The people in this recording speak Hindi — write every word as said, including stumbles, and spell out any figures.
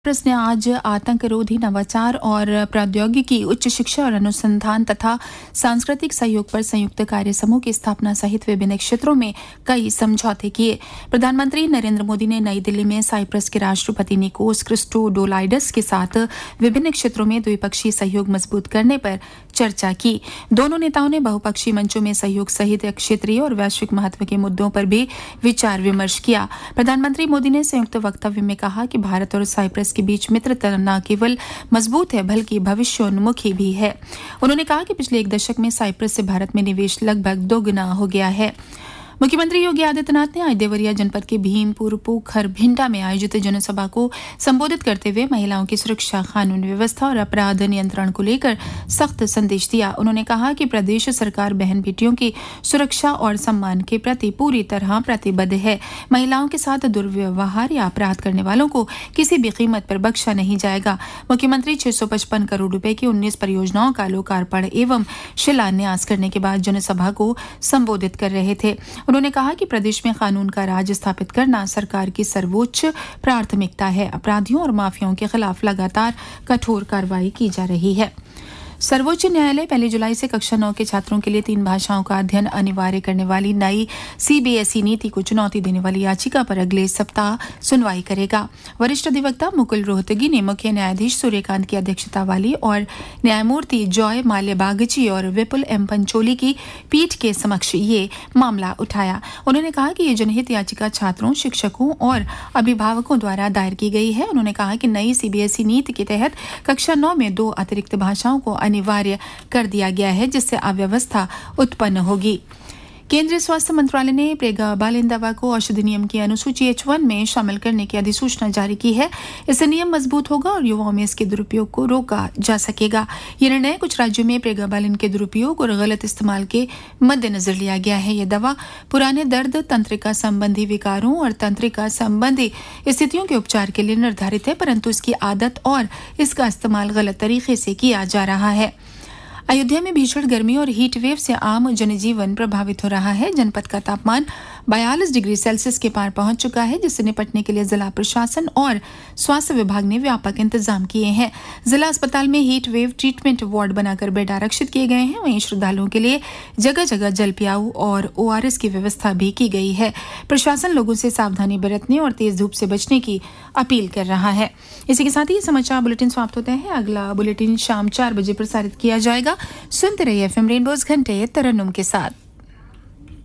साइप्रस ने आज आतंकरोधी नवाचार और प्रौद्योगिकी, उच्च शिक्षा और अनुसंधान तथा सांस्कृतिक सहयोग पर संयुक्त कार्य समूह की स्थापना सहित विभिन्न क्षेत्रों में कई समझौते किए। प्रधानमंत्री नरेंद्र मोदी ने नई दिल्ली में साइप्रस के राष्ट्रपति निकोस क्रिस्टोडोलाइडस के साथ विभिन्न क्षेत्रों में द्विपक्षीय सहयोग मजबूत करने पर चर्चा की। दोनों नेताओं ने बहुपक्षीय मंचों में सहयोग सहित क्षेत्रीय और वैश्विक महत्व के मुद्दों पर भी विचार विमर्श किया। प्रधानमंत्री मोदी ने संयुक्त वक्तव्य में कहा कि भारत और साइप्रस के बीच मित्रता न केवल मजबूत है बल्कि भविष्योन्मुखी भी है। उन्होंने कहा कि पिछले एक दशक में साइप्रस से भारत में निवेश लगभग दोगुना हो गया है। मुख्यमंत्री योगी आदित्यनाथ ने आज देवरिया जनपद के भीमपुर पोखर भिंडा में आयोजित जनसभा को संबोधित करते हुए महिलाओं की सुरक्षा, कानून व्यवस्था और अपराध नियंत्रण को लेकर सख्त संदेश दिया। उन्होंने कहा कि प्रदेश सरकार बहन बेटियों की सुरक्षा और सम्मान के प्रति पूरी तरह प्रतिबद्ध है। महिलाओं के साथ दुर्व्यवहार या अपराध करने वालों को किसी भी कीमत पर बख्शा नहीं जाएगा। मुख्यमंत्री छह सौ पचपन करोड़ रुपए की उन्नीस परियोजनाओं का लोकार्पण एवं शिलान्यास करने के बाद जनसभा को संबोधित कर रहे थे। उन्होंने कहा कि प्रदेश में कानून का राज स्थापित करना सरकार की सर्वोच्च प्राथमिकता है। अपराधियों और माफियाओं के खिलाफ लगातार कठोर कार्रवाई की जा रही है। सर्वोच्च न्यायालय पहली जुलाई से कक्षा नौ के छात्रों के लिए तीन भाषाओं का अध्ययन अनिवार्य करने वाली नई सीबीएसई नीति को चुनौती देने वाली याचिका पर अगले सप्ताह सुनवाई करेगा। वरिष्ठ अधिवक्ता मुकुल रोहतगी ने मुख्य न्यायाधीश सूर्यकांत की अध्यक्षता वाली और न्यायमूर्ति जॉय माल्यबागची और विपुल एम पंचोली की पीठ के समक्ष ये मामला उठाया। उन्होंने कहा कि ये जनहित याचिका छात्रों, शिक्षकों और अभिभावकों द्वारा दायर की गई है। उन्होंने कहा कि नई सीबीएसई नीति के तहत कक्षा नौ में दो अतिरिक्त भाषाओं को अनिवार्य कर दिया गया है, जिससे अव्यवस्था उत्पन्न होगी। केंद्रीय स्वास्थ्य मंत्रालय ने प्रेगाबालिन दवा को औषधि नियम की अनुसूची एच वन में शामिल करने की अधिसूचना जारी की है। इससे नियम मजबूत होगा और युवाओं में इसके दुरुपयोग को रोका जा सकेगा। यह निर्णय कुछ राज्यों में प्रेगाबालिन के दुरुपयोग और गलत इस्तेमाल के मद्देनजर लिया गया है। यह दवा पुराने दर्द, तंत्रिका संबंधी विकारों और तंत्रिका संबंधी स्थितियों के उपचार के लिए निर्धारित है, परंतु इसकी आदत और इसका इस्तेमाल गलत तरीके से किया जा रहा है। अयोध्या में भीषण गर्मी और हीट वेव से आम जनजीवन प्रभावित हो रहा है। जनपद का तापमान बयालीस डिग्री सेल्सियस के पार पहुंच चुका है, जिससे निपटने के लिए जिला प्रशासन और स्वास्थ्य विभाग ने व्यापक इंतजाम किए हैं। जिला अस्पताल में हीट वेव ट्रीटमेंट वार्ड बनाकर बेड आरक्षित किए गए हैं। वहीं श्रद्धालुओं के लिए जगह जगह जल पियाऊ और ओआरएस की व्यवस्था भी की गई है। प्रशासन लोगों से सावधानी बरतने और तेज धूप से बचने की अपील कर रहा है। इसी के साथ ही समाचार बुलेटिन समाप्त होते हैं। अगला बुलेटिन शाम चार बजे प्रसारित किया जाएगा। सुनते रहिए एफएम रेनबोज घंटे तरन्नुम के साथ।